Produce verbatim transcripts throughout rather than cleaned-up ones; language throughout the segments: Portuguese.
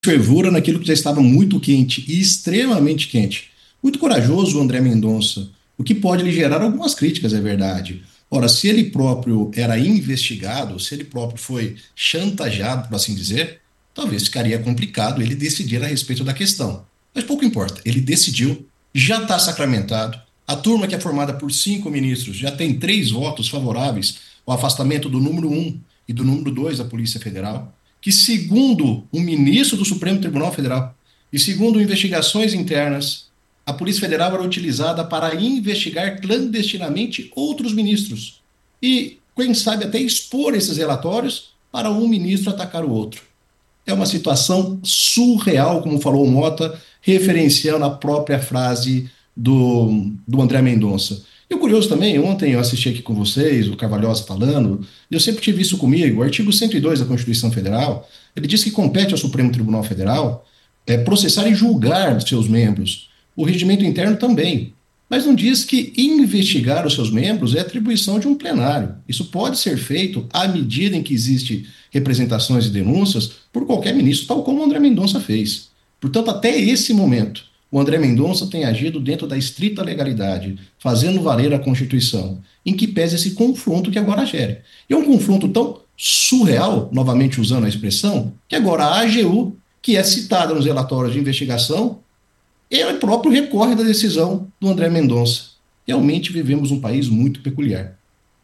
fervura naquilo que já estava muito quente e extremamente quente. Muito corajoso o André Mendonça, o que pode lhe gerar algumas críticas, é verdade. Ora, se ele próprio era investigado, se ele próprio foi chantageado, por assim dizer, talvez ficaria complicado ele decidir a respeito da questão. Mas pouco importa, ele decidiu, já está sacramentado. A turma que é formada por cinco ministros já tem três votos favoráveis ao afastamento do número um e do número dois da Polícia Federal, que, segundo o ministro do Supremo Tribunal Federal e segundo investigações internas, a Polícia Federal era utilizada para investigar clandestinamente outros ministros e, quem sabe, até expor esses relatórios para um ministro atacar o outro. É uma situação surreal, como falou o Mota, referenciando a própria frase do, do André Mendonça. E o curioso também, ontem eu assisti aqui com vocês, o Carvalhosa falando, e eu sempre tive isso comigo, o artigo cento e dois da Constituição Federal, ele diz que compete ao Supremo Tribunal Federal é, processar e julgar seus membros. O regimento interno também. Mas não diz que investigar os seus membros é atribuição de um plenário. Isso pode ser feito à medida em que existe representações e denúncias por qualquer ministro, tal como o André Mendonça fez. Portanto, até esse momento, o André Mendonça tem agido dentro da estrita legalidade, fazendo valer a Constituição, em que pese esse confronto que agora gera. E é um confronto tão surreal, novamente usando a expressão, que agora a AGU, que é citada nos relatórios de investigação, ele próprio recorre da decisão do André Mendonça. Realmente vivemos um país muito peculiar.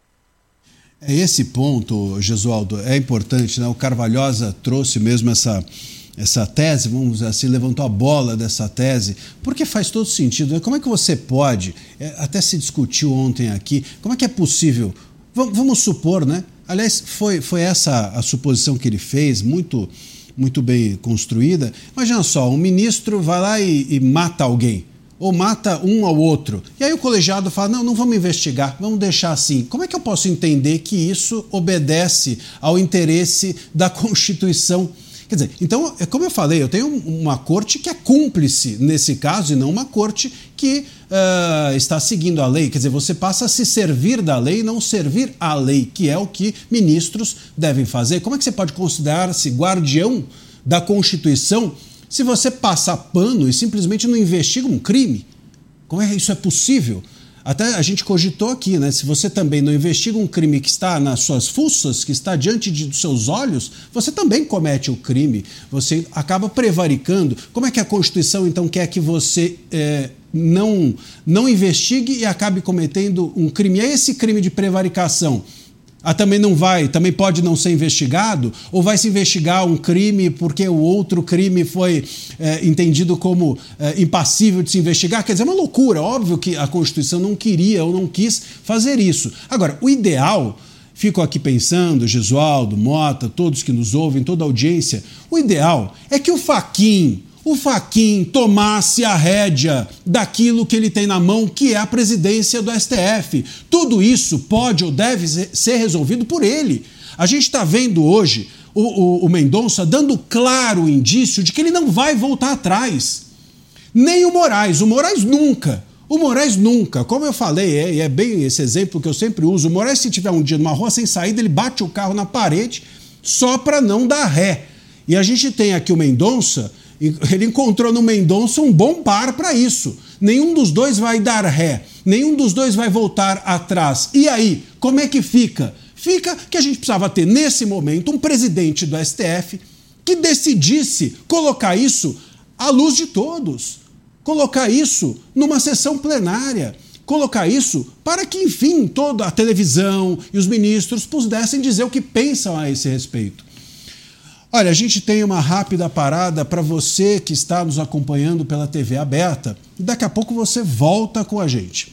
É esse ponto, Gesualdo, é importante, né? O Carvalhosa trouxe mesmo essa, essa tese, vamos dizer assim, levantou a bola dessa tese, porque faz todo sentido, né? Como é que você pode, é, até se discutiu ontem aqui, como é que é possível, vamos, vamos supor, né? Aliás, foi, foi essa a suposição que ele fez, muito... muito bem construída. Imagina só, um ministro vai lá e, e mata alguém, ou mata um ao outro. E aí o colegiado fala, não, não vamos investigar, vamos deixar assim. Como é que eu posso entender que isso obedece ao interesse da Constituição? Quer dizer, então, como eu falei, eu tenho uma corte que é cúmplice nesse caso e não uma corte que uh, está seguindo a lei. Quer dizer, você passa a se servir da lei e não servir à lei, que é o que ministros devem fazer. Como é que você pode considerar-se guardião da Constituição se você passa pano e simplesmente não investiga um crime? Como é que isso é possível? Até a gente cogitou aqui, né? Se você também não investiga um crime que está nas suas fuças, que está diante de, dos seus olhos, você também comete o crime, você acaba prevaricando. Como é que a Constituição, então, quer que você é, não, não investigue e acabe cometendo um crime? É esse crime de prevaricação. Ah, também não vai, também pode não ser investigado? Ou vai se investigar um crime porque o outro crime foi é, entendido como é, impassível de se investigar? Quer dizer, é uma loucura. Óbvio que a Constituição não queria ou não quis fazer isso. Agora, o ideal, fico aqui pensando, Gesualdo, Mota, todos que nos ouvem, toda a audiência, o ideal é que o Fachin, o Fachin tomasse a rédea daquilo que ele tem na mão, que é a presidência do S T F. Tudo isso pode ou deve ser resolvido por ele. A gente está vendo hoje o, o, o Mendonça dando claro indício de que ele não vai voltar atrás. Nem o Moraes. O Moraes nunca. O Moraes nunca. Como eu falei, é, é bem esse exemplo que eu sempre uso. O Moraes, se tiver um dia numa rua sem saída, ele bate o carro na parede só para não dar ré. E a gente tem aqui o Mendonça. Ele encontrou no Mendonça um bom par para isso. Nenhum dos dois vai dar ré, nenhum dos dois vai voltar atrás. E aí, como é que fica? Fica que a gente precisava ter, nesse momento, um presidente do S T F que decidisse colocar isso à luz de todos, colocar isso numa sessão plenária, colocar isso para que, enfim, toda a televisão e os ministros pudessem dizer o que pensam a esse respeito. Olha, a gente tem uma rápida parada para você que está nos acompanhando pela T V aberta e daqui a pouco você volta com a gente.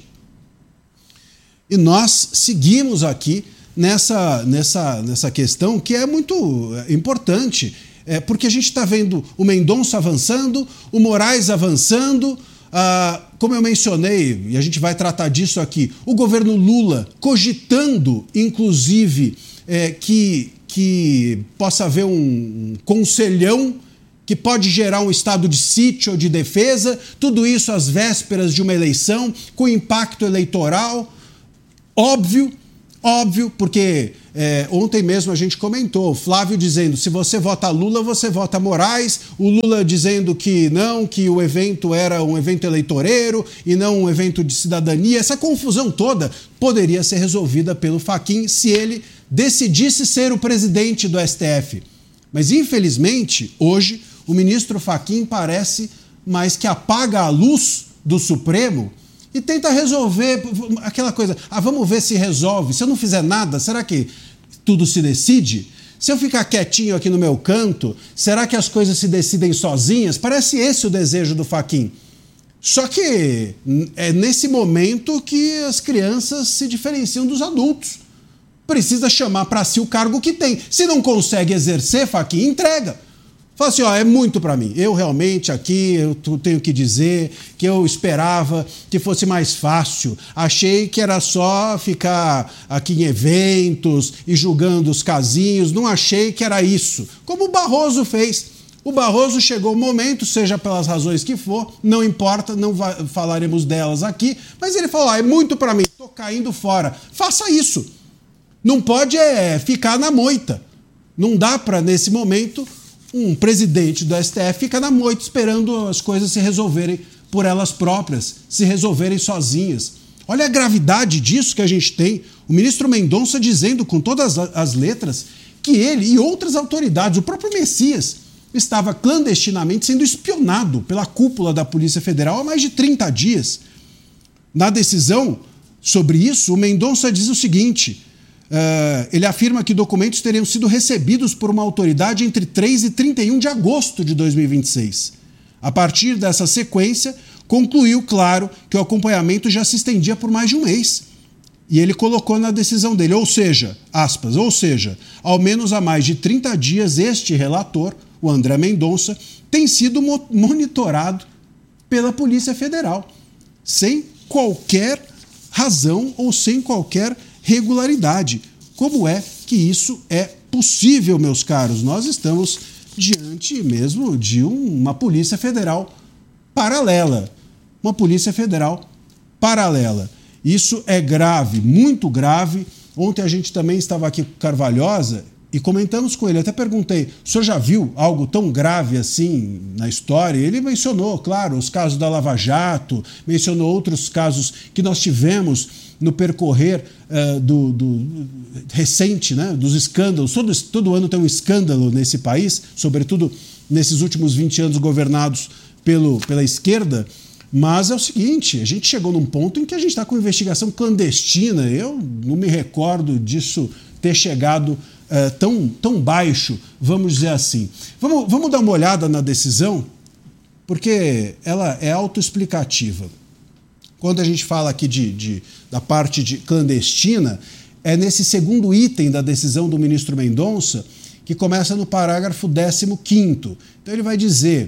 E nós seguimos aqui nessa, nessa, nessa questão que é muito importante, é, porque a gente está vendo o Mendonça avançando, o Moraes avançando, ah, como eu mencionei, e a gente vai tratar disso aqui, o governo Lula cogitando, inclusive, é, que... que possa haver um conselhão que pode gerar um estado de sítio ou de defesa, tudo isso às vésperas de uma eleição, com impacto eleitoral, óbvio, óbvio, porque É, ontem mesmo a gente comentou, o Flávio dizendo, se você vota Lula, você vota Moraes, o Lula dizendo que não, que o evento era um evento eleitoreiro e não um evento de cidadania. Essa confusão toda poderia ser resolvida pelo Fachin se ele decidisse ser o presidente do S T F. Mas, infelizmente, hoje, o ministro Fachin parece mais que apaga a luz do Supremo e tenta resolver aquela coisa, ah, vamos ver se resolve. Se eu não fizer nada, será que tudo se decide? Se eu ficar quietinho aqui no meu canto, será que as coisas se decidem sozinhas? Parece esse o desejo do Fachin. Só que é nesse momento que as crianças se diferenciam dos adultos. Precisa chamar para si o cargo que tem. Se não consegue exercer, Fachin, entrega. Fala assim, ó, é muito para mim. Eu realmente aqui, eu tenho que dizer que eu esperava que fosse mais fácil. Achei que era só ficar aqui em eventos e julgando os casinhos. Não achei que era isso. Como o Barroso fez. O Barroso chegou o momento, seja pelas razões que for, não importa, não vai, falaremos delas aqui, mas ele falou, ah, é muito para mim, tô caindo fora. Faça isso. Não pode é, ficar na moita. Não dá para, nesse momento, um presidente do S T F ficar na moita esperando as coisas se resolverem por elas próprias, se resolverem sozinhas. Olha a gravidade disso que a gente tem. O ministro Mendonça dizendo com todas as letras que ele e outras autoridades, o próprio Messias, estava clandestinamente sendo espionado pela cúpula da Polícia Federal há mais de trinta dias. Na decisão sobre isso, o Mendonça diz o seguinte... Uh, ele afirma que documentos teriam sido recebidos por uma autoridade entre três e trinta e um de agosto de dois mil e vinte e seis. A partir dessa sequência, concluiu, claro, que o acompanhamento já se estendia por mais de um mês. E ele colocou na decisão dele, ou seja, aspas, ou seja, ao menos há mais de trinta dias este relator, o André Mendonça, tem sido mo- monitorado pela Polícia Federal, sem qualquer razão ou sem qualquer regularidade. Como é que isso é possível, meus caros? Nós estamos diante mesmo de uma Polícia Federal paralela. Uma Polícia Federal paralela. Isso é grave, muito grave. Ontem a gente também estava aqui com o Carvalhosa e comentamos com ele. Até perguntei, o senhor já viu algo tão grave assim na história? Ele mencionou, claro, os casos da Lava Jato, mencionou outros casos que nós tivemos no percorrer uh, do, do recente, né, dos escândalos. Todo, todo ano tem um escândalo nesse país, sobretudo nesses últimos vinte anos governados pelo, pela esquerda. Mas é o seguinte, a gente chegou num ponto em que a gente está com investigação clandestina. Eu não me recordo disso ter chegado uh, tão, tão baixo, vamos dizer assim. Vamos, vamos dar uma olhada na decisão, porque ela é autoexplicativa. Quando a gente fala aqui de, de, da parte de clandestina, é nesse segundo item da decisão do ministro Mendonça, que começa no parágrafo décimo quinto. Então ele vai dizer,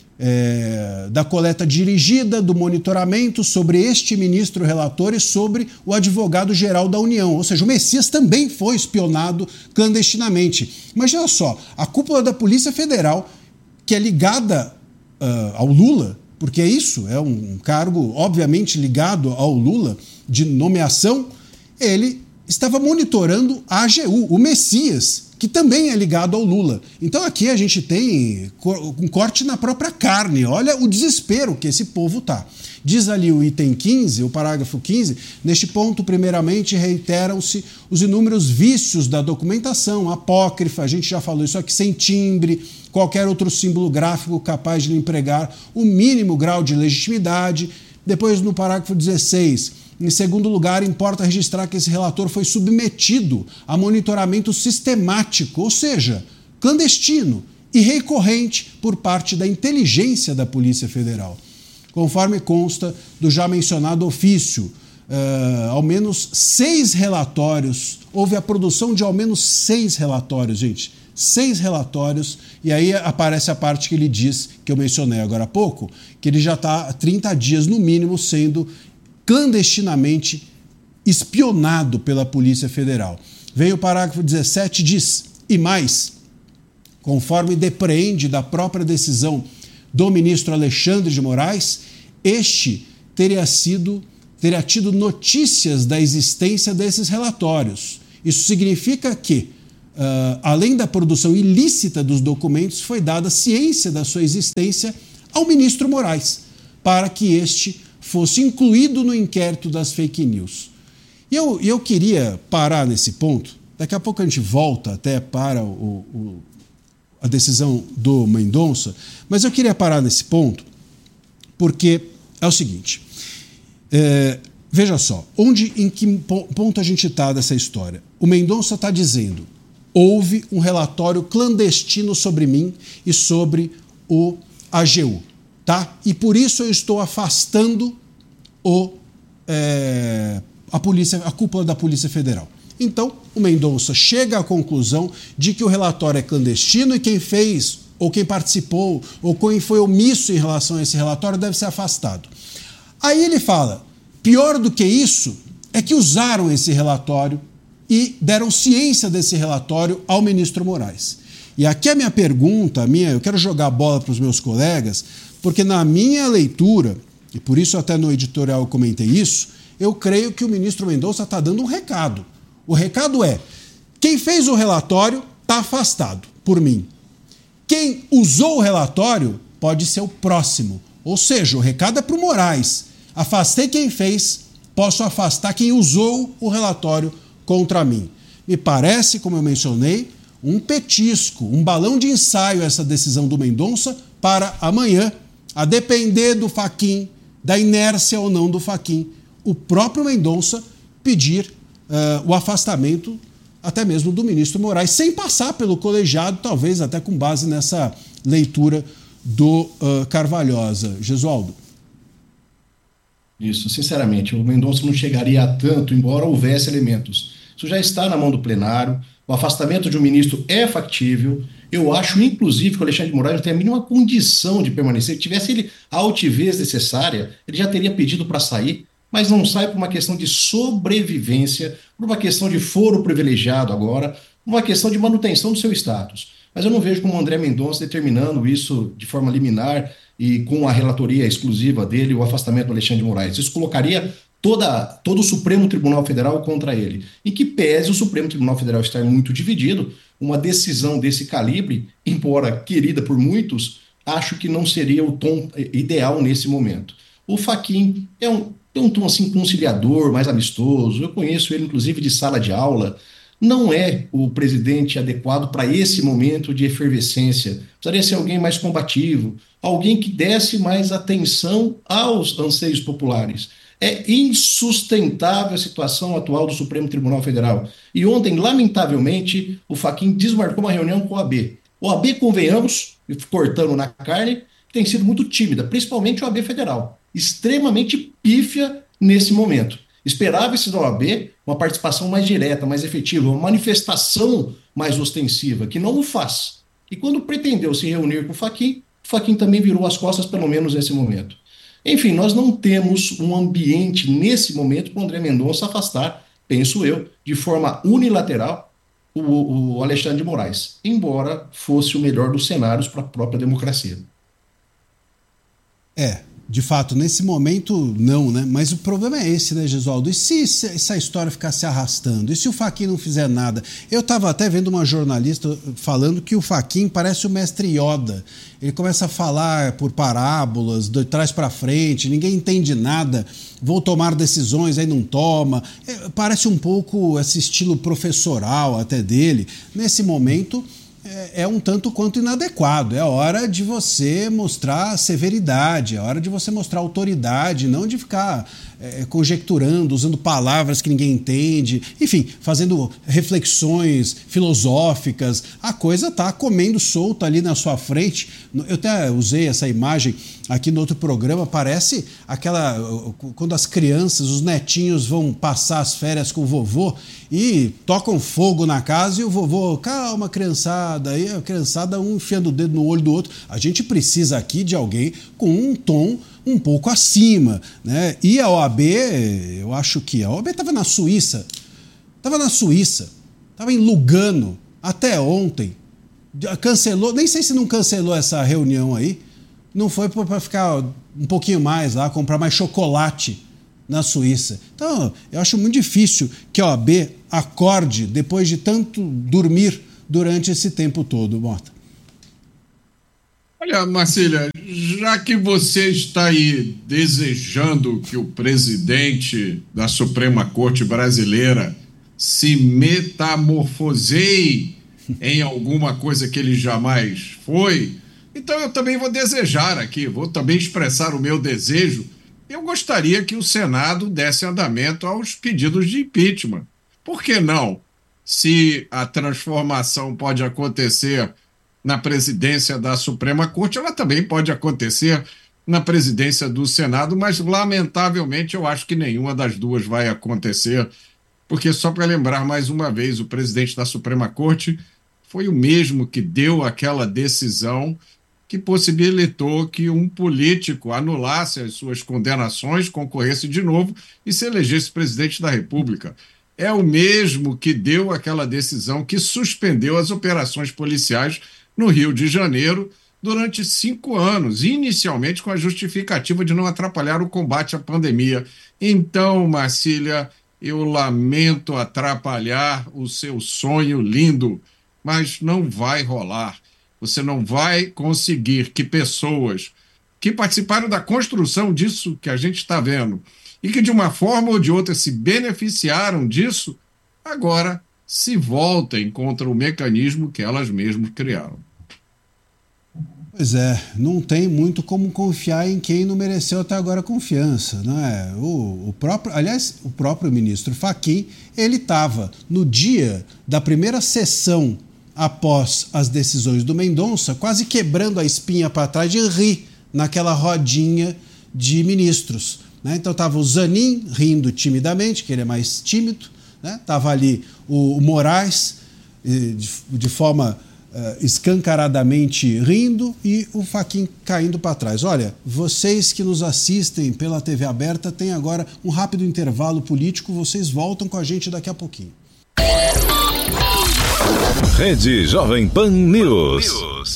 é, da coleta dirigida, do monitoramento sobre este ministro relator e sobre o advogado-geral da União. Ou seja, o Messias também foi espionado clandestinamente. Imagina só, a cúpula da Polícia Federal, que é ligada uh, ao Lula, porque é isso, é um cargo obviamente ligado ao Lula, de nomeação, ele estava monitorando a A G U, o Messias, que também é ligado ao Lula. Então aqui a gente tem um corte na própria carne, olha o desespero que esse povo está. Diz ali o item quinze, o parágrafo quinze, neste ponto, primeiramente, reiteram-se os inúmeros vícios da documentação apócrifa, a gente já falou isso aqui, sem timbre, qualquer outro símbolo gráfico capaz de lhe empregar o mínimo grau de legitimidade. Depois, no parágrafo dezesseis, em segundo lugar, importa registrar que esse relator foi submetido a monitoramento sistemático, ou seja, clandestino e recorrente por parte da inteligência da Polícia Federal. Conforme consta do já mencionado ofício, uh, ao menos seis relatórios, houve a produção de ao menos seis relatórios, gente, seis relatórios, e aí aparece a parte que ele diz, que eu mencionei agora há pouco, que ele já está há trinta dias, no mínimo, sendo clandestinamente espionado pela Polícia Federal. Vem o parágrafo dezessete, diz, e mais, conforme depreende da própria decisão do ministro Alexandre de Moraes, este teria sido, teria tido notícias da existência desses relatórios. Isso significa que, uh, além da produção ilícita dos documentos, foi dada ciência da sua existência ao ministro Moraes, para que este fosse incluído no inquérito das fake news. E eu, eu queria parar nesse ponto, daqui a pouco a gente volta até para o, o, a decisão do Mendonça, mas eu queria parar nesse ponto porque é o seguinte, é, veja só, onde, em que ponto a gente está dessa história? O Mendonça está dizendo, houve um relatório clandestino sobre mim e sobre o A G U, tá? E por isso eu estou afastando o, é, a, polícia, a cúpula da Polícia Federal. Então, o Mendonça chega à conclusão de que o relatório é clandestino e quem fez, ou quem participou, ou quem foi omisso em relação a esse relatório deve ser afastado. Aí ele fala, pior do que isso é que usaram esse relatório e deram ciência desse relatório ao ministro Moraes. E aqui a minha pergunta, a minha, eu quero jogar a bola para os meus colegas, porque na minha leitura, e por isso até no editorial eu comentei isso, eu creio que o ministro Mendonça está dando um recado. O recado é, quem fez o relatório está afastado por mim. Quem usou o relatório pode ser o próximo. Ou seja, o recado é para o Moraes. Afastei quem fez, posso afastar quem usou o relatório contra mim. Me parece, como eu mencionei, um petisco, um balão de ensaio essa decisão do Mendonça para amanhã, a depender do Fachin, da inércia ou não do Fachin, o próprio Mendonça pedir uh, o afastamento até mesmo do ministro Moraes, sem passar pelo colegiado, talvez até com base nessa leitura do uh, Carvalhosa. Gesualdo. Isso, sinceramente, o Mendonça não chegaria a tanto, embora houvesse elementos. Isso já está na mão do plenário, o afastamento de um ministro é factível. Eu acho, inclusive, que o Alexandre de Moraes não tem a mínima condição de permanecer. Se tivesse ele a altivez necessária, ele já teria pedido para sair, mas não sai por uma questão de sobrevivência, por uma questão de foro privilegiado agora, por uma questão de manutenção do seu status. Mas eu não vejo como o André Mendonça determinando isso de forma liminar e com a relatoria exclusiva dele, o afastamento do Alexandre de Moraes. Isso colocaria toda, todo o Supremo Tribunal Federal contra ele. Em que pese o Supremo Tribunal Federal estar muito dividido, uma decisão desse calibre, embora querida por muitos, acho que não seria o tom ideal nesse momento. O Fachin é um tem um tom assim conciliador, mais amistoso, eu conheço ele inclusive de sala de aula, não é o presidente adequado para esse momento de efervescência, precisaria ser alguém mais combativo, alguém que desse mais atenção aos anseios populares. É insustentável a situação atual do Supremo Tribunal Federal. E ontem, lamentavelmente, o Fachin desmarcou uma reunião com o A B. O A B, convenhamos, cortando na carne, tem sido muito tímida, principalmente o A B Federal. Extremamente pífia nesse momento. Esperava-se da O A B uma participação mais direta, mais efetiva, uma manifestação mais ostensiva, que não o faz. E quando pretendeu se reunir com o Fachin, o Fachin também virou as costas, pelo menos nesse momento. Enfim, nós não temos um ambiente nesse momento para o André Mendonça afastar, penso eu, de forma unilateral, o, o Alexandre de Moraes, embora fosse o melhor dos cenários para a própria democracia. É, de fato, nesse momento, não, né? Mas o problema é esse, né, Gesualdo? E se essa história ficar se arrastando? E se o Fachin não fizer nada? Eu estava até vendo uma jornalista falando que o Fachin parece o mestre Yoda. Ele começa a falar por parábolas, de trás para frente, ninguém entende nada, vou tomar decisões, aí não toma. É, parece um pouco esse estilo professoral até dele. Nesse momento, é um tanto quanto inadequado. É hora de você mostrar severidade, é hora de você mostrar autoridade, não de ficar é, conjecturando, usando palavras que ninguém entende, enfim, fazendo reflexões filosóficas. A coisa está comendo solta ali na sua frente. Eu até usei essa imagem aqui no outro programa, parece aquela quando as crianças, os netinhos vão passar as férias com o vovô e tocam fogo na casa e o vovô, calma, criançada, aí a criançada um enfiando o dedo no olho do outro. A gente precisa aqui de alguém com um tom um pouco acima, né? E a O A B, eu acho que a O A B estava na Suíça, estava na Suíça, estava em Lugano até ontem, cancelou, nem sei se não cancelou essa reunião aí, não foi para ficar um pouquinho mais lá, comprar mais chocolate na Suíça. Então, eu acho muito difícil que a O A B acorde depois de tanto dormir durante esse tempo todo, Mota. Olha, Marcília, já que você está aí desejando que o presidente da Suprema Corte brasileira se metamorfoseie em alguma coisa que ele jamais foi, então eu também vou desejar aqui, vou também expressar o meu desejo. Eu gostaria que o Senado desse andamento aos pedidos de impeachment. Por que não? Se a transformação pode acontecer na presidência da Suprema Corte, ela também pode acontecer na presidência do Senado, mas, lamentavelmente, eu acho que nenhuma das duas vai acontecer, porque, só para lembrar mais uma vez, o presidente da Suprema Corte foi o mesmo que deu aquela decisão que possibilitou que um político anulasse as suas condenações, concorresse de novo e se elegesse presidente da República. É o mesmo que deu aquela decisão que suspendeu as operações policiais no Rio de Janeiro durante cinco anos, inicialmente com a justificativa de não atrapalhar o combate à pandemia. Então, Marcília, eu lamento atrapalhar o seu sonho lindo, mas não vai rolar. Você não vai conseguir que pessoas que participaram da construção disso que a gente está vendo e que de uma forma ou de outra se beneficiaram disso, agora se voltem contra o mecanismo que elas mesmas criaram. Pois é, não tem muito como confiar em quem não mereceu até agora confiança, não é? O, o próprio, aliás, o próprio ministro Fachin, ele estava no dia da primeira sessão após as decisões do Mendonça, quase quebrando a espinha para trás de rir naquela rodinha de ministros, né? Então estava o Zanin rindo timidamente, que ele é mais tímido, né? Estava ali o, o Moraes de, de forma uh, escancaradamente rindo e o Fachin caindo para trás. Olha, vocês que nos assistem pela T V aberta têm agora um rápido intervalo político, vocês voltam com a gente daqui a pouquinho. Rede Jovem Pan News.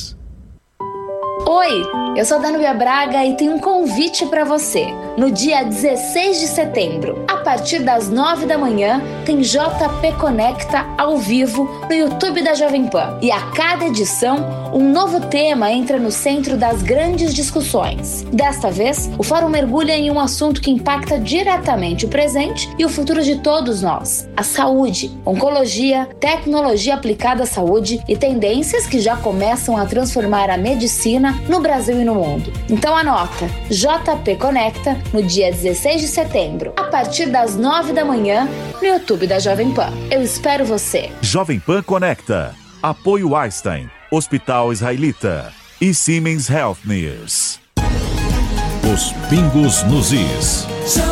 Oi, eu sou a Danúbia Braga e tenho um convite para você. No dia dezesseis de setembro, a partir das nove da manhã, tem J P Conecta ao vivo no YouTube da Jovem Pan. E a cada edição, um novo tema entra no centro das grandes discussões. Desta vez, o fórum mergulha em um assunto que impacta diretamente o presente e o futuro de todos nós: a saúde, oncologia, tecnologia aplicada à saúde e tendências que já começam a transformar a medicina no Brasil e no mundo. Então anota, J P Conecta no dia dezesseis de setembro, a partir das nove da manhã, no YouTube da Jovem Pan. Eu espero você. Jovem Pan Conecta. Apoio Einstein, Hospital Israelita e Siemens Health News. Os pingos nos is.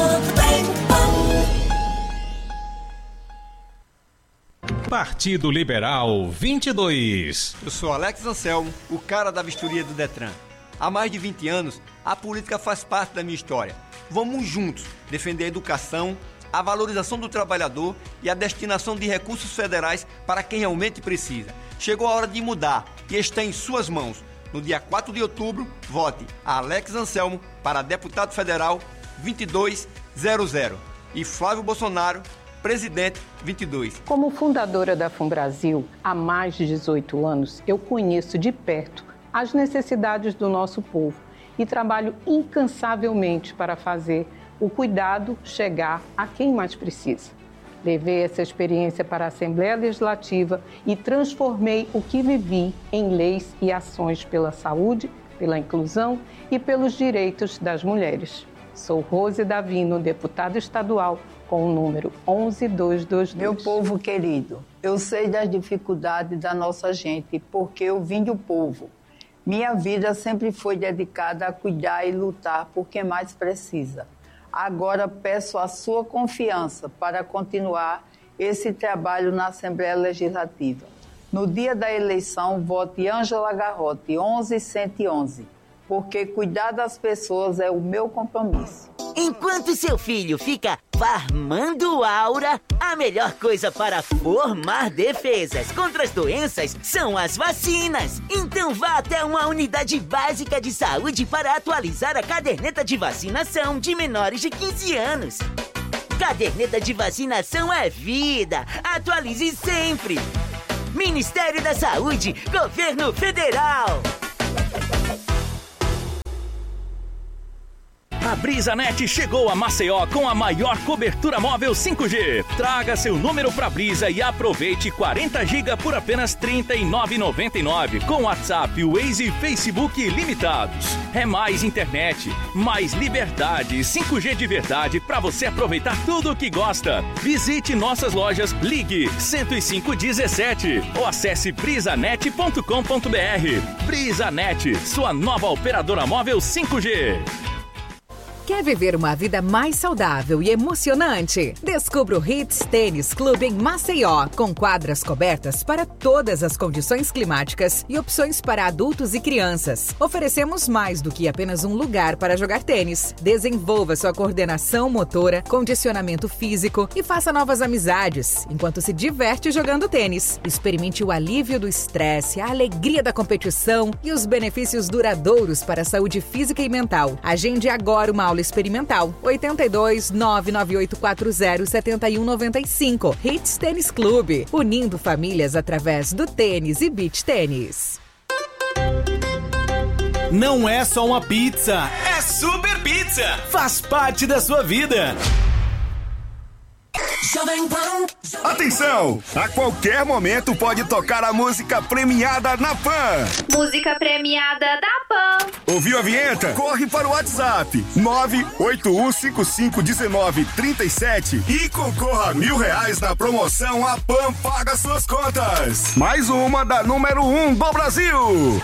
Partido Liberal vinte e dois. Eu sou Alex Anselmo, o cara da vistoria do Detran. Há mais de vinte anos, a política faz parte da minha história. Vamos juntos defender a educação, a valorização do trabalhador e a destinação de recursos federais para quem realmente precisa. Chegou a hora de mudar e está em suas mãos. No dia quatro de outubro, vote Alex Anselmo para deputado federal vinte e dois zero zero e Flávio Bolsonaro, presidente vinte e dois. Como fundadora da FUNBrasil há mais de dezoito anos, eu conheço de perto as necessidades do nosso povo e trabalho incansavelmente para fazer o cuidado chegar a quem mais precisa. Levei essa experiência para a Assembleia Legislativa e transformei o que vivi em leis e ações pela saúde, pela inclusão e pelos direitos das mulheres. Sou Rose Davino, deputada estadual, com o número onze mil duzentos e vinte e dois. Meu povo querido, eu sei das dificuldades da nossa gente, porque eu vim do povo. Minha vida sempre foi dedicada a cuidar e lutar por quem mais precisa. Agora peço a sua confiança para continuar esse trabalho na Assembleia Legislativa. No dia da eleição, vote Ângela Garrote, onze cento e onze, porque cuidar das pessoas é o meu compromisso. Enquanto seu filho fica farmando aura, a melhor coisa para formar defesas contra as doenças são as vacinas. Então vá até uma unidade básica de saúde para atualizar a caderneta de vacinação de menores de quinze anos. Caderneta de vacinação é vida. Atualize sempre. Ministério da Saúde, Governo Federal. A BrisaNet chegou a Maceió com a maior cobertura móvel cinco G. Traga seu número pra Brisa e aproveite quarenta gigas por apenas trinta e nove reais e noventa e nove centavos com WhatsApp, Waze e Facebook limitados. É mais internet, mais liberdade, cinco G de verdade pra você aproveitar tudo o que gosta. Visite nossas lojas, ligue cento e cinco dezessete ou acesse brisanet ponto com ponto br. BrisaNet, sua nova operadora móvel cinco G. Quer viver uma vida mais saudável e emocionante? Descubra o Hits Tênis Clube em Maceió, com quadras cobertas para todas as condições climáticas e opções para adultos e crianças. Oferecemos mais do que apenas um lugar para jogar tênis. Desenvolva sua coordenação motora, condicionamento físico e faça novas amizades, enquanto se diverte jogando tênis. Experimente o alívio do estresse, a alegria da competição e os benefícios duradouros para a saúde física e mental. Agende agora uma aula experimental. oito dois, nove nove oito quatro zero, sete um nove cinco. Hits Tênis Clube, unindo famílias através do tênis e beach tênis. Não é só uma pizza, é Super Pizza. Faz parte da sua vida. Atenção! A qualquer momento pode tocar a música premiada na Pan. Música premiada da Pan. Ouviu a vinheta? Corre para o WhatsApp nove oito um cinco cinco um nove três sete e concorra a mil reais na promoção A Pan Paga Suas Contas. Mais uma da número um do Brasil.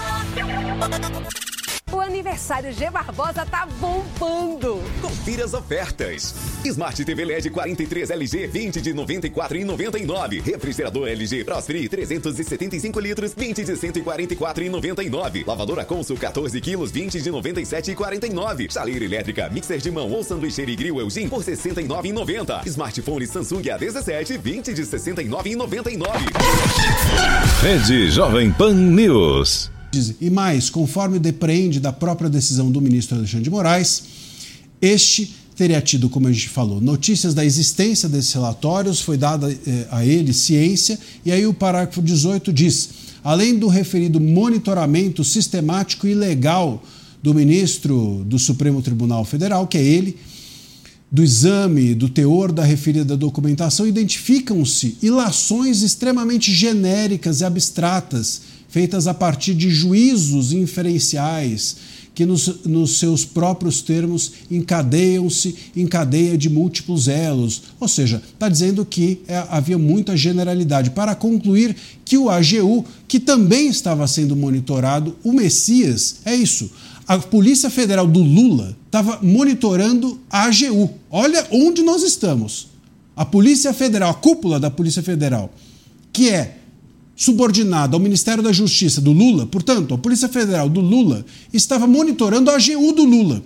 O aniversário G Barbosa tá bombando. Confira as ofertas. Smart T V L E D quarenta e três L G vinte de noventa e quatro reais e noventa e nove centavos. Refrigerador L G Prosfree trezentos e setenta e cinco litros vinte de cento e quarenta e quatro reais e noventa e nove centavos. Lavadora Consul quatorze quilos vinte de noventa e sete reais e quarenta e nove centavos. Chaleira elétrica, mixer de mão ou sanduicheira e grill Elgin por sessenta e nove reais e noventa centavos. Smartphone Samsung A dezessete vinte de sessenta e nove reais e noventa e nove centavos. Rede Jovem Pan News. E mais, conforme depreende da própria decisão do ministro Alexandre de Moraes, este teria tido, como a gente falou, notícias da existência desses relatórios, foi dada eh, a ele ciência, e aí o parágrafo dezoito diz: além do referido monitoramento sistemático e legal do ministro do Supremo Tribunal Federal, que é ele, do exame, do teor da referida documentação, identificam-se ilações extremamente genéricas e abstratas, feitas a partir de juízos inferenciais que nos, nos seus próprios termos encadeiam-se em cadeia de múltiplos elos. Ou seja, está dizendo que é, havia muita generalidade. Para concluir que o A G U, que também estava sendo monitorado, o Messias, é isso. A Polícia Federal do Lula estava monitorando a A G U. Olha onde nós estamos. A Polícia Federal, a cúpula da Polícia Federal, que é subordinada ao Ministério da Justiça do Lula, portanto, a Polícia Federal do Lula estava monitorando a A G U do Lula.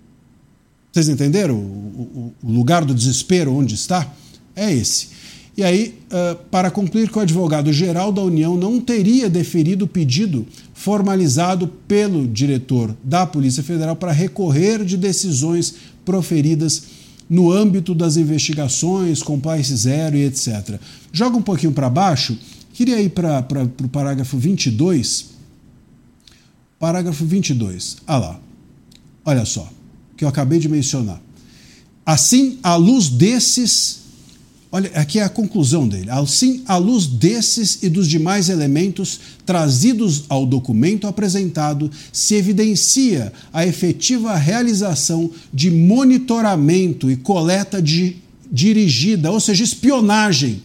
Vocês entenderam o, o, o lugar do desespero onde está? É esse. E aí, uh, para concluir que o advogado-geral da União não teria deferido o pedido formalizado pelo diretor da Polícia Federal para recorrer de decisões proferidas no âmbito das investigações, compliance zero e etcétera. Joga um pouquinho para baixo. Queria ir para o parágrafo vinte e dois. Parágrafo vinte e dois. Ah lá. Olha só, que eu acabei de mencionar. Assim, à luz desses... Olha, aqui é a conclusão dele. Assim, à luz desses e dos demais elementos trazidos ao documento apresentado, se evidencia a efetiva realização de monitoramento e coleta de, dirigida, ou seja, espionagem,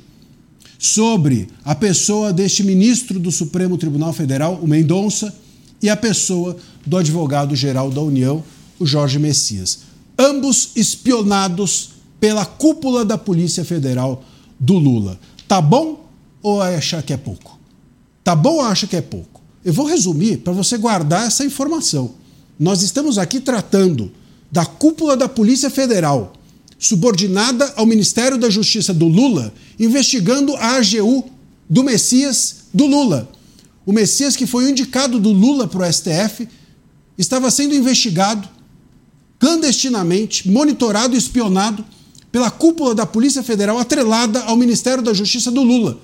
sobre a pessoa deste ministro do Supremo Tribunal Federal, o Mendonça, e a pessoa do advogado-geral da União, o Jorge Messias. Ambos espionados pela cúpula da Polícia Federal do Lula. Tá bom ou acha que é pouco? Tá bom ou acha que é pouco? Eu vou resumir para você guardar essa informação. Nós estamos aqui tratando da cúpula da Polícia Federal, subordinada ao Ministério da Justiça do Lula, investigando a A G U do Messias do Lula. O Messias, que foi indicado do Lula para o S T F, estava sendo investigado clandestinamente, monitorado e espionado pela cúpula da Polícia Federal atrelada ao Ministério da Justiça do Lula.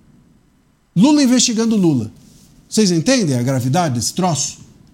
Lula investigando Lula. Vocês entendem a gravidade desse troço?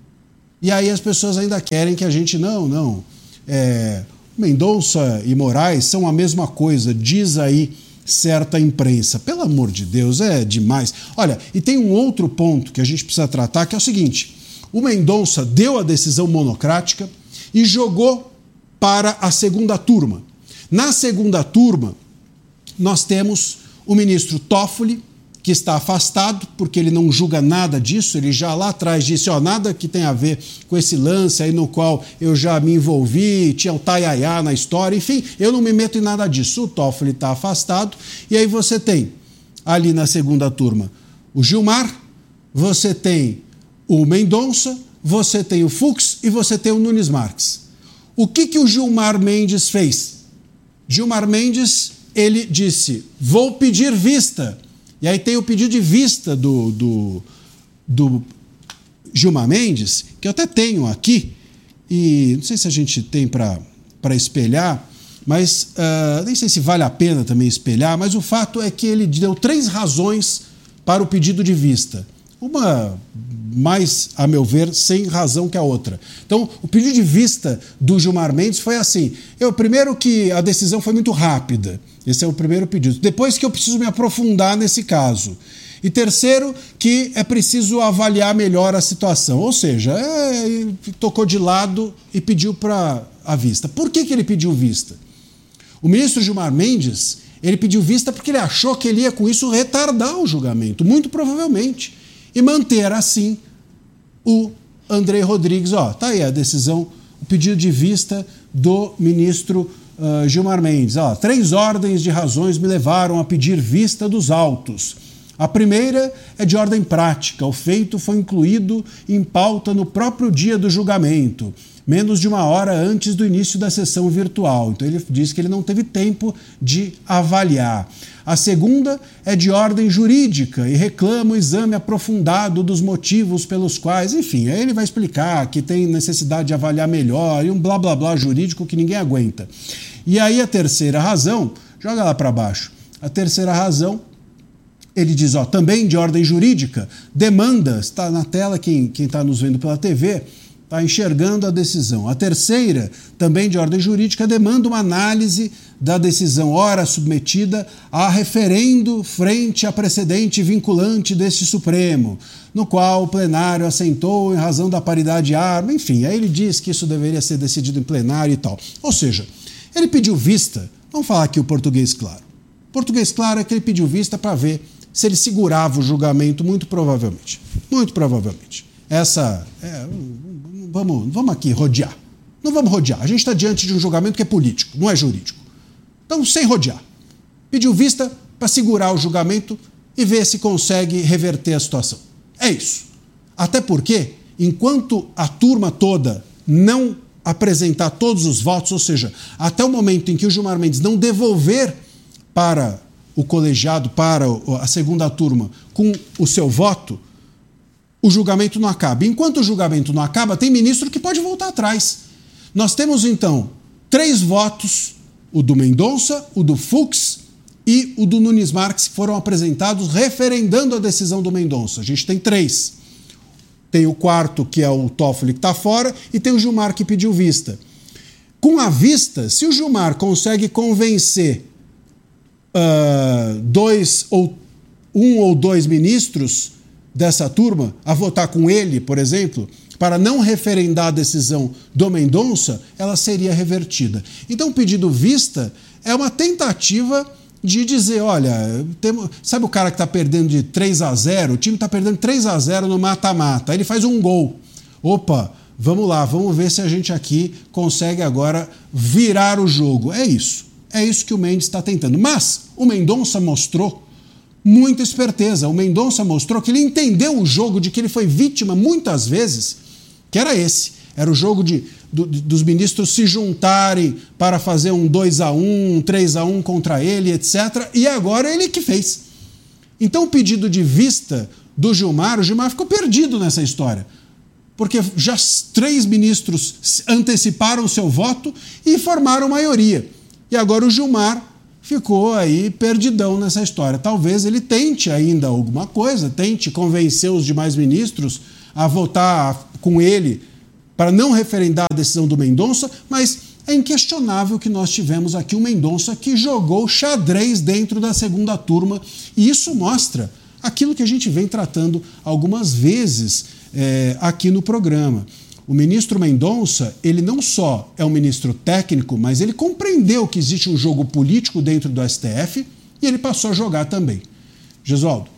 E aí as pessoas ainda querem que a gente, não, não, é, Mendonça e Moraes são a mesma coisa, diz aí certa imprensa. Pelo amor de Deus, é demais. Olha, e tem um outro ponto que a gente precisa tratar, que é o seguinte: o Mendonça deu a decisão monocrática e jogou para a segunda turma. Na segunda turma, nós temos o ministro Toffoli, que está afastado, porque ele não julga nada disso, ele já lá atrás disse, ó, nada que tem a ver com esse lance aí no qual eu já me envolvi, tinha o taiaiá na história, enfim, eu não me meto em nada disso. O Toffoli está afastado, e aí você tem, ali na segunda turma, o Gilmar, você tem o Mendonça, você tem o Fux e você tem o Nunes Marques. O que, que o Gilmar Mendes fez? Gilmar Mendes, ele disse, vou pedir vista. E aí tem o pedido de vista do, do, do Gilmar Mendes, que eu até tenho aqui, e não sei se a gente tem para espelhar, mas uh, nem sei se vale a pena também espelhar, mas o fato é que ele deu três razões para o pedido de vista. Uma mais, a meu ver, sem razão que a outra. Então, o pedido de vista do Gilmar Mendes foi assim. Eu, primeiro que a decisão foi muito rápida. Esse é o primeiro pedido. Depois que eu preciso me aprofundar nesse caso. E terceiro, que é preciso avaliar melhor a situação. Ou seja, é, tocou de lado e pediu para a vista. Por que, que ele pediu vista? O ministro Gilmar Mendes, ele pediu vista porque ele achou que ele ia com isso retardar o julgamento, muito provavelmente. E manter assim o André Rodrigues, ó, tá aí a decisão, o pedido de vista do ministro uh, Gilmar Mendes. Ó, três ordens de razões me levaram a pedir vista dos autos. A primeira é de ordem prática. O feito foi incluído em pauta no próprio dia do julgamento, menos de uma hora antes do início da sessão virtual. Então ele diz que ele não teve tempo de avaliar. A segunda é de ordem jurídica e reclama o exame aprofundado dos motivos pelos quais, enfim, aí ele vai explicar que tem necessidade de avaliar melhor e um blá blá blá jurídico que ninguém aguenta. E aí a terceira razão, joga lá para baixo, a terceira razão, ele diz, ó, também de ordem jurídica, demanda, está na tela quem está nos vendo pela T V, está enxergando a decisão. A terceira, também de ordem jurídica, demanda uma análise da decisão ora submetida a referendo frente a precedente vinculante deste Supremo, no qual o plenário assentou em razão da paridade de arma, enfim, aí ele diz que isso deveria ser decidido em plenário e tal. Ou seja, ele pediu vista, vamos falar aqui o português claro. O português claro é que ele pediu vista para ver se ele segurava o julgamento, muito provavelmente. Muito provavelmente. Essa... É, vamos, vamos aqui rodear. Não vamos rodear. A gente está diante de um julgamento que é político, não é jurídico. Então, sem rodear. Pediu vista para segurar o julgamento e ver se consegue reverter a situação. É isso. Até porque, enquanto a turma toda não apresentar todos os votos, ou seja, até o momento em que o Gilmar Mendes não devolver para o colegiado, para a segunda turma, com o seu voto, o julgamento não acaba. Enquanto o julgamento não acaba, tem ministro que pode voltar atrás. Nós temos, então, três votos, o do Mendonça, o do Fux e o do Nunes Marques, que foram apresentados referendando a decisão do Mendonça. A gente tem três. Tem o quarto, que é o Toffoli, que está fora, e tem o Gilmar, que pediu vista. Com a vista, se o Gilmar consegue convencer uh, dois ou um ou dois ministros dessa turma a votar com ele, por exemplo, para não referendar a decisão do Mendonça, ela seria revertida. Então, o pedido vista é uma tentativa de dizer, olha, temos, sabe o cara que está perdendo de três a zero? O time está perdendo três a zero no mata-mata. Aí ele faz um gol. Opa, vamos lá, vamos ver se a gente aqui consegue agora virar o jogo. É isso. É isso que o Mendes está tentando. Mas o Mendonça mostrou muita esperteza. O Mendonça mostrou que ele entendeu o jogo de que ele foi vítima muitas vezes, que era esse. Era o jogo de, do, dos ministros se juntarem para fazer um dois a um, um três a um contra ele, etcétera. E agora ele que fez. Então o pedido de vista do Gilmar, o Gilmar ficou perdido nessa história. Porque já três ministros anteciparam seu voto e formaram maioria. E agora o Gilmar ficou aí perdidão nessa história. Talvez ele tente ainda alguma coisa, tente convencer os demais ministros a votar com ele para não referendar a decisão do Mendonça, mas é inquestionável que nós tivemos aqui um Mendonça que jogou xadrez dentro da segunda turma, e isso mostra aquilo que a gente vem tratando algumas vezes é, aqui no programa. O ministro Mendonça, ele não só é um ministro técnico, mas ele compreendeu que existe um jogo político dentro do S T F e ele passou a jogar também. Gesualdo.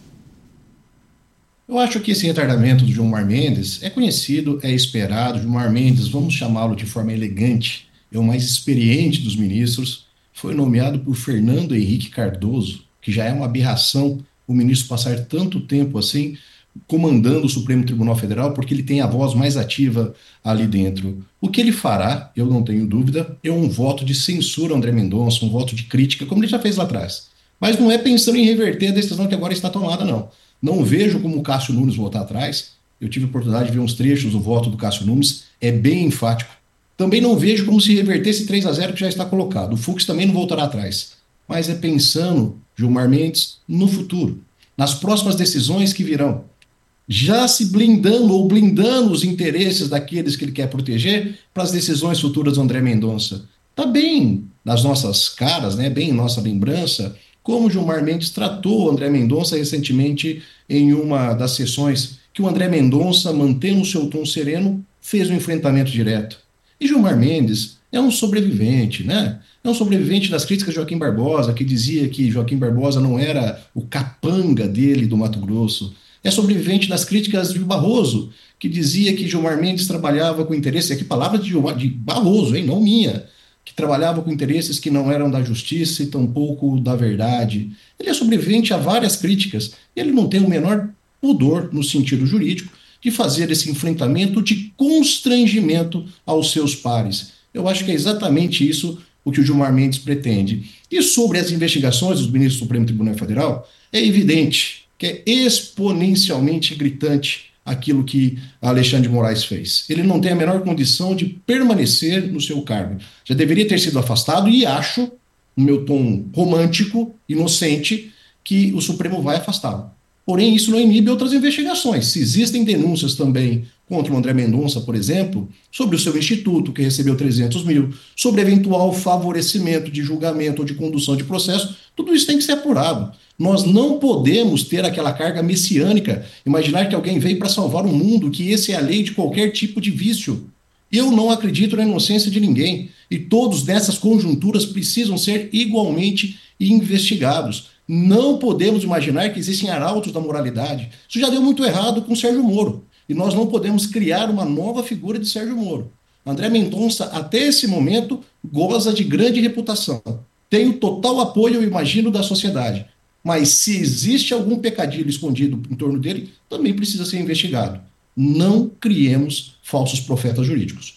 Eu acho que esse retardamento do Gilmar Mendes é conhecido, é esperado. Gilmar Mendes, vamos chamá-lo de forma elegante, é o mais experiente dos ministros, foi nomeado por Fernando Henrique Cardoso, que já é uma aberração o ministro passar tanto tempo assim comandando o Supremo Tribunal Federal, porque ele tem a voz mais ativa ali dentro. O que ele fará, eu não tenho dúvida, é um voto de censura ao André Mendonça, um voto de crítica, como ele já fez lá atrás. Mas não é pensando em reverter a decisão que agora está tomada, não. Não vejo como o Cássio Nunes voltar atrás. Eu tive a oportunidade de ver uns trechos do voto do Cássio Nunes, é bem enfático. Também não vejo como se reverter esse três a zero que já está colocado. O Fux também não voltará atrás. Mas é pensando, Gilmar Mendes, no futuro, nas próximas decisões que virão, já se blindando ou blindando os interesses daqueles que ele quer proteger para as decisões futuras do André Mendonça. Está bem nas nossas caras, né? Bem em nossa lembrança, como Gilmar Mendes tratou o André Mendonça recentemente em uma das sessões que o André Mendonça, mantendo o seu tom sereno, fez um enfrentamento direto. E Gilmar Mendes é um sobrevivente, né? É um sobrevivente das críticas de Joaquim Barbosa, que dizia que Joaquim Barbosa não era o capanga dele do Mato Grosso. É sobrevivente das críticas de Barroso, que dizia que Gilmar Mendes trabalhava com interesses, aqui palavras de, Gilmar, de Barroso, hein, não minha, que trabalhava com interesses que não eram da justiça e tampouco da verdade. Ele é sobrevivente a várias críticas. Ele não tem o menor pudor, no sentido jurídico, de fazer esse enfrentamento de constrangimento aos seus pares. Eu acho que é exatamente isso o que o Gilmar Mendes pretende. E sobre as investigações dos ministros do Supremo Tribunal Federal, é evidente que é exponencialmente gritante aquilo que Alexandre de Moraes fez. Ele não tem a menor condição de permanecer no seu cargo. Já deveria ter sido afastado e acho, no meu tom romântico, inocente, que o Supremo vai afastá-lo. Porém, isso não inibe outras investigações. Se existem denúncias também contra o André Mendonça, por exemplo, sobre o seu instituto, que recebeu trezentos mil, sobre eventual favorecimento de julgamento ou de condução de processo, tudo isso tem que ser apurado. Nós não podemos ter aquela carga messiânica, imaginar que alguém veio para salvar o mundo, que esse é a lei de qualquer tipo de vício. Eu não acredito na inocência de ninguém, e todos nessas conjunturas precisam ser igualmente investigados. Não podemos imaginar que existem arautos da moralidade. Isso já deu muito errado com Sérgio Moro. E nós não podemos criar uma nova figura de Sérgio Moro. André Mendonça, até esse momento, goza de grande reputação. Tem o total apoio, eu imagino, da sociedade. Mas se existe algum pecadilho escondido em torno dele, também precisa ser investigado. Não criemos falsos profetas jurídicos.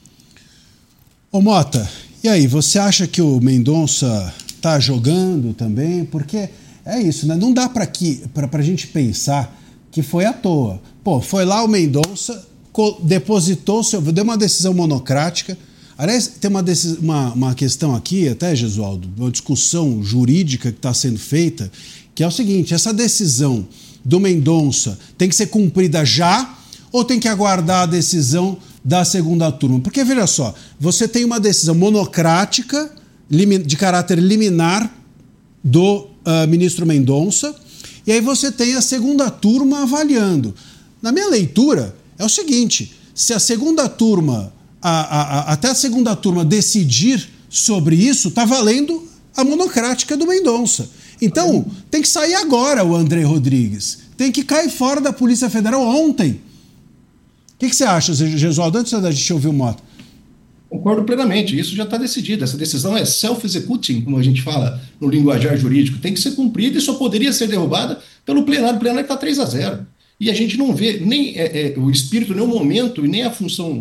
Ô Mota, e aí, você acha que o Mendonça está jogando também? Porque é isso, né? Não dá para a gente pensar que foi à toa. Pô, foi lá o Mendonça, depositou, seu, deu uma decisão monocrática. Aliás, tem uma, decis, uma, uma questão aqui, até, Gesualdo, uma discussão jurídica que está sendo feita, que é o seguinte: essa decisão do Mendonça tem que ser cumprida já ou tem que aguardar a decisão da segunda turma? Porque, veja só, você tem uma decisão monocrática de caráter liminar do uh, ministro Mendonça, e aí você tem a segunda turma avaliando. Na minha leitura, é o seguinte: se a segunda turma, a, a, a, até a segunda turma decidir sobre isso, está valendo a monocrática do Mendonça. Então, tem que sair agora o André Rodrigues. Tem que cair fora da Polícia Federal ontem. O que, que você acha, Gesualdo, antes da gente ouvir o Mota? Concordo plenamente, isso já está decidido. Essa decisão é self-executing, como a gente fala no linguajar jurídico. Tem que ser cumprida e só poderia ser derrubada pelo plenário. O plenário está três a zero. E a gente não vê nem é, é, o espírito, nem o momento e nem a função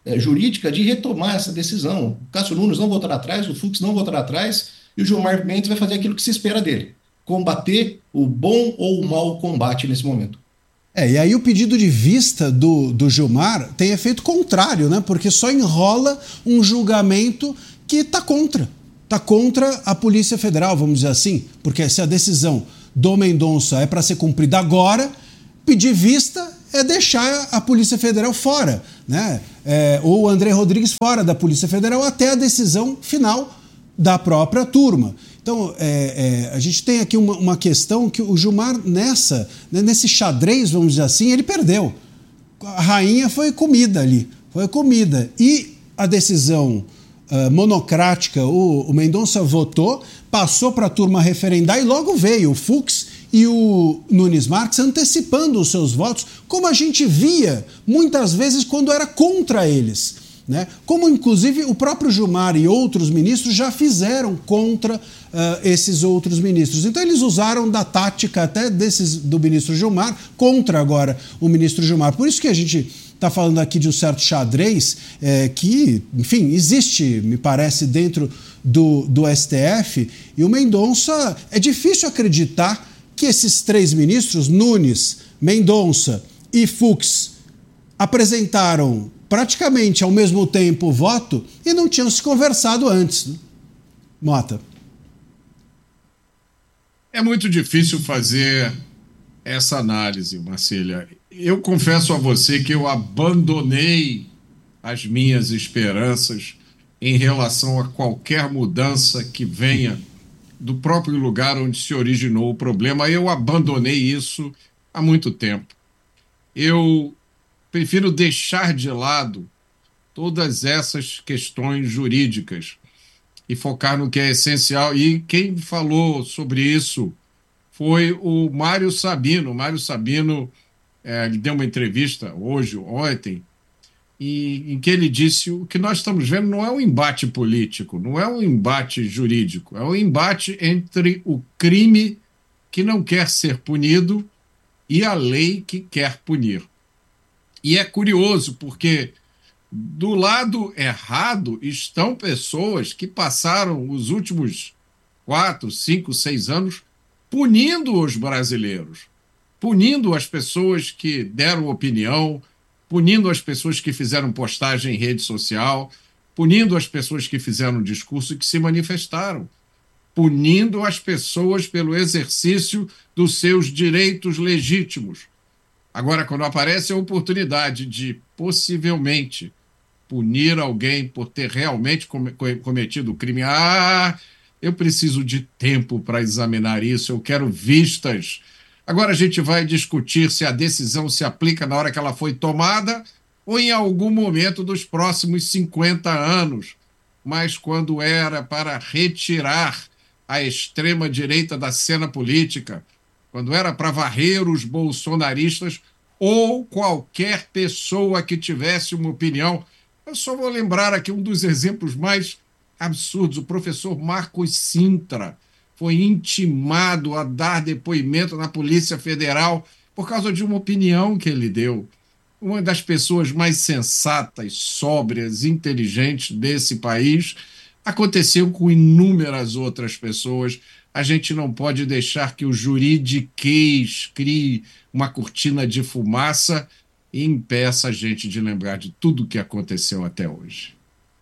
é, jurídica de retomar essa decisão. O Cássio Nunes não votará atrás, o Fux não votará atrás, e o Gilmar Mendes vai fazer aquilo que se espera dele, combater o bom ou o mau combate nesse momento. É, e aí o pedido de vista do, do Gilmar tem efeito contrário, né? Porque só enrola um julgamento que está contra. Está contra a Polícia Federal, vamos dizer assim, porque se a decisão do Mendonça é para ser cumprida agora, pedir vista é deixar a Polícia Federal fora, né? É, ou o André Rodrigues fora da Polícia Federal até a decisão final da própria turma. Então, é, é, a gente tem aqui uma, uma questão que o Gilmar, nessa, né, nesse xadrez, vamos dizer assim, ele perdeu. A rainha foi comida ali, foi comida. E a decisão uh, monocrática, o, o Mendonça votou, passou para a turma referendar e logo veio o Fux e o Nunes Marques antecipando os seus votos, como a gente via muitas vezes quando era contra eles. Né? Como, inclusive, o próprio Gilmar e outros ministros já fizeram contra uh, esses outros ministros. Então, eles usaram da tática até desses, do ministro Gilmar contra agora o ministro Gilmar. Por isso que a gente está falando aqui de um certo xadrez é, que, enfim, existe, me parece, dentro do, do S T F. E o Mendonça, é difícil acreditar que esses três ministros, Nunes, Mendonça e Fux, apresentaram praticamente ao mesmo tempo o voto e não tinham se conversado antes. Né? Mota. É muito difícil fazer essa análise, Marcília. Eu confesso a você que eu abandonei as minhas esperanças em relação a qualquer mudança que venha do próprio lugar onde se originou o problema. Eu abandonei isso há muito tempo. Eu prefiro deixar de lado todas essas questões jurídicas e focar no que é essencial. E quem falou sobre isso foi o Mário Sabino. O Mário Sabino é, ele deu uma entrevista hoje, ontem, e, em que ele disse o que nós estamos vendo não é um embate político, não é um embate jurídico, é um embate entre o crime que não quer ser punido e a lei que quer punir. E é curioso, porque do lado errado estão pessoas que passaram os últimos quatro, cinco, seis anos punindo os brasileiros, punindo as pessoas que deram opinião, punindo as pessoas que fizeram postagem em rede social, punindo as pessoas que fizeram discurso e que se manifestaram, punindo as pessoas pelo exercício dos seus direitos legítimos. Agora, quando aparece a oportunidade de, possivelmente, punir alguém por ter realmente cometido o crime, ah, eu preciso de tempo para examinar isso, eu quero vistas. Agora a gente vai discutir se a decisão se aplica na hora que ela foi tomada ou em algum momento dos próximos cinquenta anos. Mas quando era para retirar a extrema-direita da cena política, quando era para varrer os bolsonaristas ou qualquer pessoa que tivesse uma opinião. Eu só vou lembrar aqui um dos exemplos mais absurdos. O professor Marcos Sintra foi intimado a dar depoimento na Polícia Federal por causa de uma opinião que ele deu. Uma das pessoas mais sensatas, sóbrias, inteligentes desse país. Aconteceu com inúmeras outras pessoas. A gente não pode deixar que o juridiquês crie uma cortina de fumaça e impeça a gente de lembrar de tudo o que aconteceu até hoje.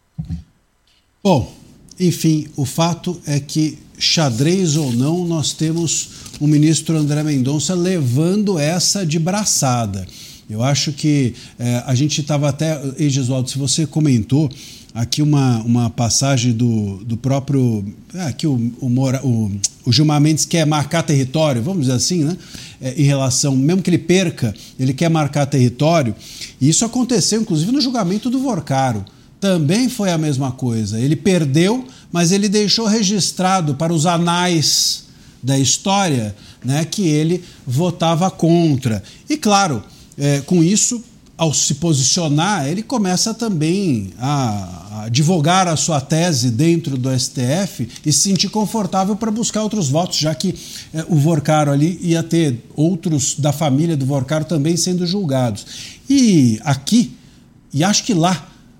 Bom, enfim, o fato é que, xadrez ou não, nós temos o ministro André Mendonça levando essa de braçada. Eu acho que é, a gente estava até... Ei, Gesualdo, se você comentou aqui uma, uma passagem do, do próprio... É, aqui o, o, o, o Gilmar Mendes quer marcar território, vamos dizer assim, né? É, em relação... Mesmo que ele perca, ele quer marcar território. E isso aconteceu, inclusive, no julgamento do Vorcaro. Também foi a mesma coisa. Ele perdeu, mas ele deixou registrado para os anais da história, né, que ele votava contra. E, claro, é, com isso, ao se posicionar, ele começa também a, a advogar a sua tese dentro do S T F e se sentir confortável para buscar outros votos, já que é, o Vorcaro ali ia ter outros da família do Vorcaro também sendo julgados. E aqui, e acho que lá,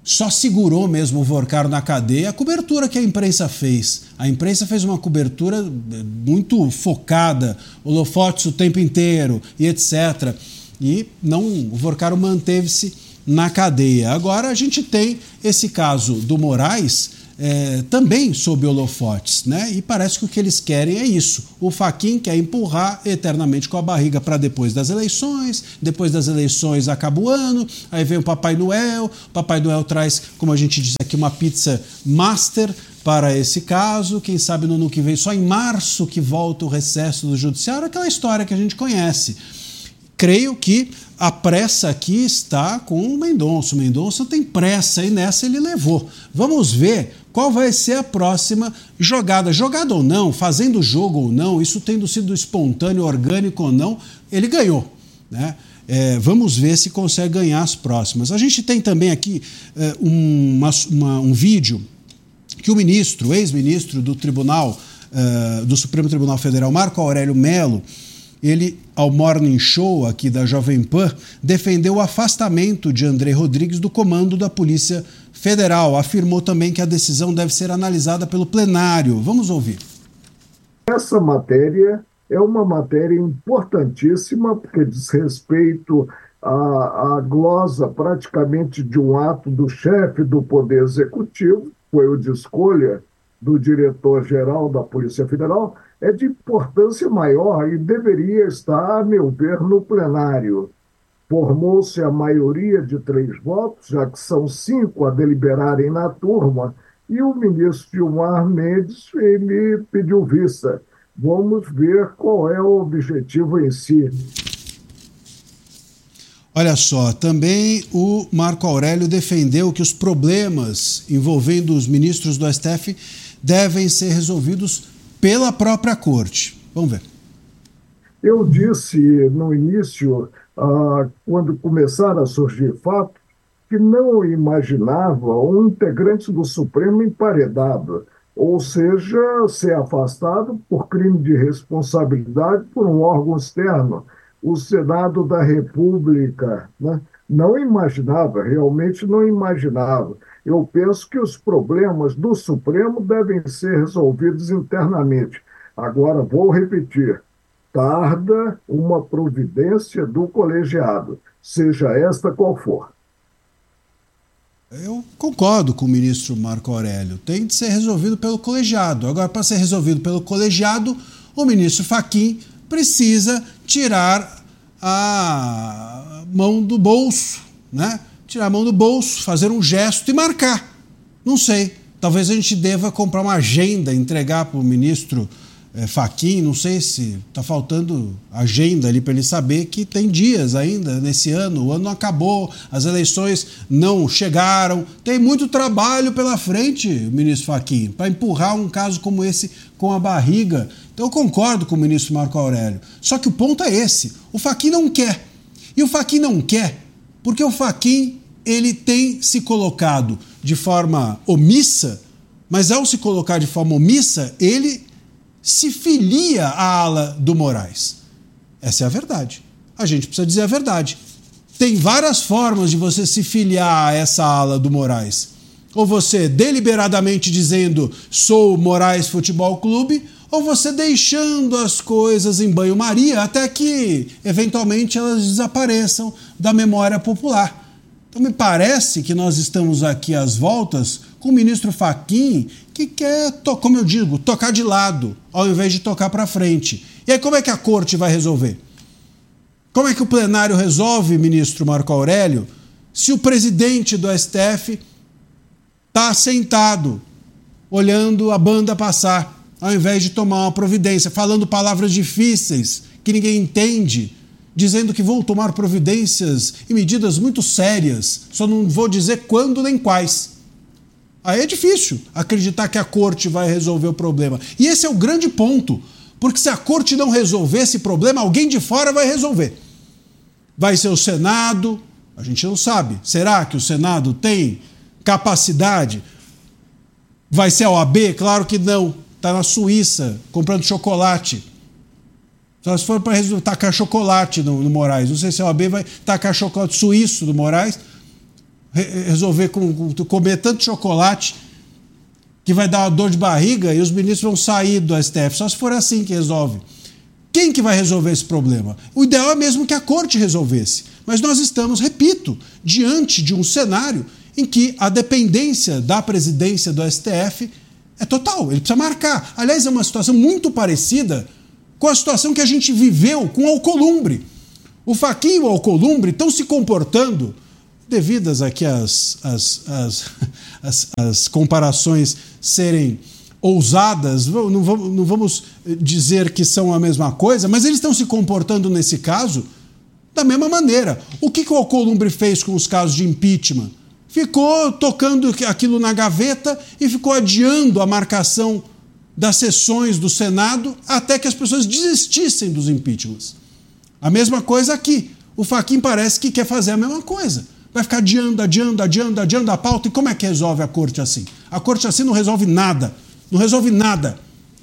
só segurou mesmo o Vorcaro na cadeia a cobertura que a imprensa fez. A imprensa fez uma cobertura muito focada, holofotes o tempo inteiro e etcétera. E não, o Vorcaro manteve-se na cadeia. Agora a gente tem esse caso do Moraes é, também sob holofotes, né? E parece que o que eles querem é isso. O Fachin quer empurrar eternamente com a barriga para depois das eleições, depois das eleições acaba o ano, aí vem o Papai Noel, o Papai Noel traz, como a gente diz aqui, uma pizza master para esse caso, quem sabe no ano que vem, só em março que volta o recesso do judiciário, aquela história que a gente conhece. Creio que a pressa aqui está com o Mendonça. O Mendonça tem pressa e nessa ele levou. Vamos ver qual vai ser a próxima jogada. Jogada ou não, fazendo jogo ou não, isso tendo sido espontâneo, orgânico ou não, ele ganhou, né? É, vamos ver se consegue ganhar as próximas. A gente tem também aqui é, uma, uma, um vídeo que o ministro, o ex-ministro do Tribunal, é, do Supremo Tribunal Federal, Marco Aurélio Mello, ele, ao Morning Show aqui da Jovem Pan, defendeu o afastamento de André Rodrigues do comando da Polícia Federal. Afirmou também que a decisão deve ser analisada pelo plenário. Vamos ouvir. Essa matéria é uma matéria importantíssima, porque diz respeito à, à glosa praticamente de um ato do chefe do Poder Executivo, foi o de escolha do diretor-geral da Polícia Federal, é de importância maior e deveria estar, a meu ver, no plenário. Formou-se a maioria de três votos, já que são cinco a deliberarem na turma, e o ministro Gilmar Mendes me pediu vista. Vamos ver qual é o objetivo em si. Olha só, também o Marco Aurélio defendeu que os problemas envolvendo os ministros do S T F devem ser resolvidos pela própria corte. Vamos ver. Eu disse no início, ah, quando começaram a surgir fatos, que não imaginava um integrante do Supremo emparedado, ou seja, ser afastado por crime de responsabilidade por um órgão externo, o Senado da República, né? Não imaginava, realmente não imaginava. Eu penso que os problemas do Supremo devem ser resolvidos internamente. Agora, vou repetir, tarda uma providência do colegiado, seja esta qual for. Eu concordo com o ministro Marco Aurélio. Tem de ser resolvido pelo colegiado. Agora, para ser resolvido pelo colegiado, o ministro Fachin precisa tirar a mão do bolso, né? Tirar a mão do bolso, fazer um gesto e marcar. Não sei. Talvez a gente deva comprar uma agenda, entregar para o ministro é, Fachin. Não sei se está faltando agenda ali para ele saber que tem dias ainda nesse ano. O ano não acabou, as eleições não chegaram. Tem muito trabalho pela frente, ministro Fachin, para empurrar um caso como esse com a barriga. Então eu concordo com o ministro Marco Aurélio. Só que o ponto é esse. O Fachin não quer. E o Fachin não quer porque o Fachin ele tem se colocado de forma omissa, mas ao se colocar de forma omissa, ele se filia à ala do Moraes. Essa é a verdade. A gente precisa dizer a verdade. Tem várias formas de você se filiar a essa ala do Moraes. Ou você deliberadamente dizendo sou o Moraes Futebol Clube, ou você deixando as coisas em banho-maria até que, eventualmente, elas desapareçam da memória popular. Então, me parece que nós estamos aqui às voltas com o ministro Fachin, que quer, como eu digo, tocar de lado, ao invés de tocar para frente. E aí, como é que a corte vai resolver? Como é que o plenário resolve, ministro Marco Aurélio, se o presidente do S T F está sentado, olhando a banda passar, ao invés de tomar uma providência, falando palavras difíceis que ninguém entende, dizendo que vão tomar providências e medidas muito sérias, só não vou dizer quando nem quais. Aí é difícil acreditar que a corte vai resolver o problema. E esse é o grande ponto, porque se a corte não resolver esse problema, alguém de fora vai resolver. Vai ser o Senado, a gente não sabe. Será que o Senado tem capacidade? Vai ser a O A B? Claro que não. Está na Suíça, comprando chocolate. Só se for para tacar chocolate no, no Moraes. Não sei se a O A B vai tacar chocolate suíço no Moraes. re- resolver com, com, comer tanto chocolate que vai dar uma dor de barriga e os ministros vão sair do S T F. Só se for assim que resolve. Quem que vai resolver esse problema? O ideal é mesmo que a corte resolvesse. Mas nós estamos, repito, diante de um cenário em que a dependência da presidência do S T F é total. Ele precisa marcar. Aliás, é uma situação muito parecida com a situação que a gente viveu com o Alcolumbre. O Fachin e o Alcolumbre estão se comportando, devidas aqui as, as, as, as, as comparações serem ousadas, não vamos, não vamos dizer que são a mesma coisa, mas eles estão se comportando nesse caso da mesma maneira. O que, que o Alcolumbre fez com os casos de impeachment? Ficou tocando aquilo na gaveta e ficou adiando a marcação das sessões do Senado até que as pessoas desistissem dos impeachments. A mesma coisa aqui. O Fachin parece que quer fazer a mesma coisa. Vai ficar adiando, adiando, adiando, adiando a pauta. E como é que resolve a corte assim? A corte assim não resolve nada. Não resolve nada.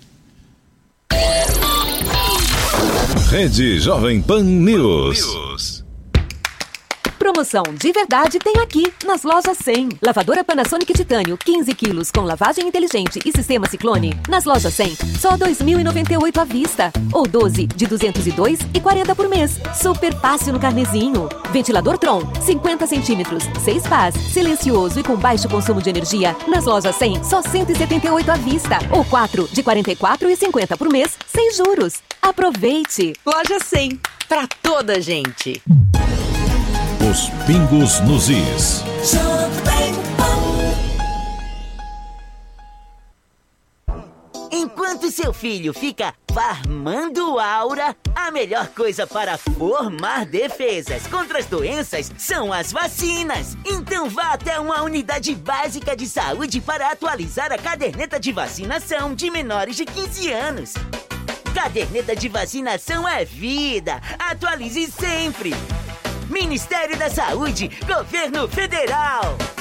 Rede Jovem Pan News. Promoção de verdade tem aqui, nas lojas cem. Lavadora Panasonic Titânio, quinze quilos, com lavagem inteligente e sistema Ciclone. Nas lojas cem, só dois mil e noventa e oito à vista. Ou doze de duzentos e dois e quarenta por mês. Super fácil no carnezinho. Ventilador Tron, cinquenta centímetros, seis pás, silencioso e com baixo consumo de energia. Nas lojas cem, só cento e setenta e oito à vista. Ou quatro de quarenta e quatro e cinquenta por mês, sem juros. Aproveite! Loja cem, pra toda gente. Os pingos nos is. Enquanto seu filho fica farmando aura, a melhor coisa para formar defesas contra as doenças são as vacinas. Então vá até uma unidade básica de saúde para atualizar a caderneta de vacinação de menores de quinze anos. Caderneta de vacinação é vida. Atualize sempre. Ministério da Saúde, Governo Federal.